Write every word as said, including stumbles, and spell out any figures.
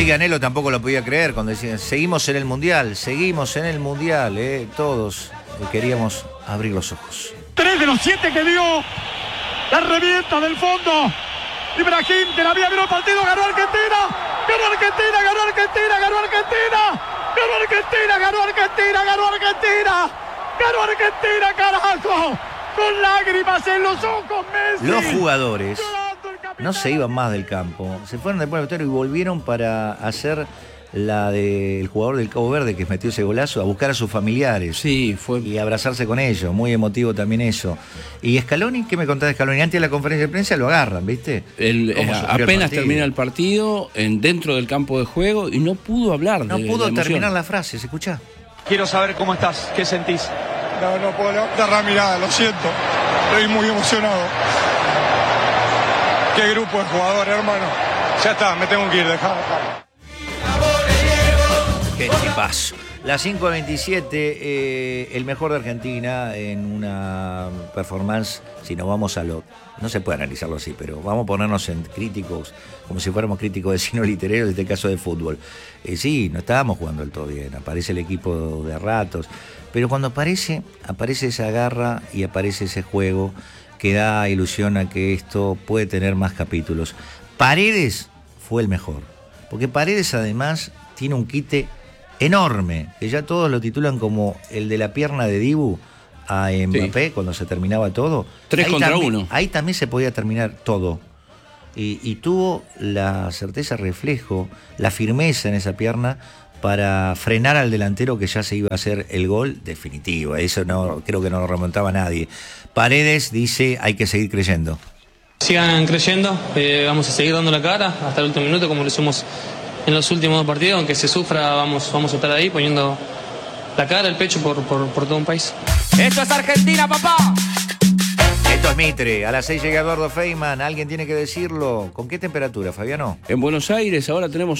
Así que Anhelo tampoco lo podía creer cuando decían, seguimos en el Mundial, seguimos en el Mundial, eh, todos eh, queríamos abrir los ojos. Tres de los siete que dio, la revienta del fondo. Ibrahim, que la había visto el partido, ganó Argentina, ganó Argentina, ganó Argentina, ganó Argentina, ganó Argentina, ganó Argentina, ganó Argentina, ganó Argentina, carajo, con lágrimas en los ojos, Messi. Los jugadores no se iban más del campo, se fueron después del vestuario y volvieron para hacer la del jugador del Cabo Verde que metió ese golazo, a buscar a sus familiares. Sí, fue. Y abrazarse con ellos, muy emotivo también eso. Y Scaloni, ¿qué me contás de Scaloni? Antes de la conferencia de prensa lo agarran, ¿viste? El, eh, apenas el termina el partido, en, dentro del campo de juego, y no pudo hablar. No de, pudo de terminar la frase, ¿se escucha? Quiero saber cómo estás, qué sentís. No, no puedo levantar la mirada, lo siento. Estoy muy emocionado. Qué grupo de jugadores, hermano. Ya está, me tengo que ir, dejá, dejá. Qué tipazo. La cinco veintisiete, eh, el mejor de Argentina en una performance, si nos vamos a lo... No se puede analizarlo así, pero vamos a ponernos en críticos, como si fuéramos críticos de cine literario, en este caso de fútbol. Eh, sí, no estábamos jugando del todo bien, aparece el equipo de ratos, pero cuando aparece, aparece esa garra y aparece ese juego que da ilusión a que esto puede tener más capítulos. Paredes fue el mejor, porque Paredes además tiene un quite enorme, que ya todos lo titulan como el de la pierna de Dibu a Mbappé, sí, cuando se terminaba todo. Tres ahí contra también, uno. Ahí también se podía terminar todo. Y, y tuvo la certeza, reflejo, la firmeza en esa pierna para frenar al delantero que ya se iba a hacer el gol definitivo. Eso no creo que no lo remontaba nadie. Paredes dice, hay que seguir creyendo. Sigan creyendo, eh, vamos a seguir dando la cara hasta el último minuto como lo hicimos en los últimos dos partidos, aunque se sufra, vamos, vamos a estar ahí poniendo la cara, el pecho por, por, por todo un país. ¡Esto es Argentina, papá! Esto es Mitre, a las seis llega Eduardo Feynman, alguien tiene que decirlo. ¿Con qué temperatura, Fabiano? En Buenos Aires ahora tenemos